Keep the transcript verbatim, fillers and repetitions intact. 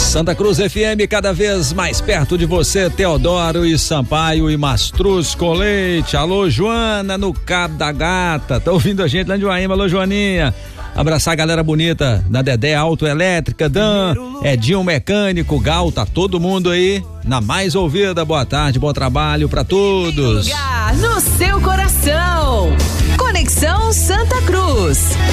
Santa Cruz F M, cada vez mais perto de você, Teodoro e Sampaio e Mastruz com leite. Alô, Joana, no Cabo da Gata, tá ouvindo a gente lá de Uaíma. Alô, Joaninha. Abraçar a galera bonita da Dedé Autoelétrica, Dan, Edinho Mecânico, Gal, tá todo mundo aí na mais ouvida. Boa tarde, bom trabalho pra todos. Lugar no seu coração. Conexão Santa Cruz.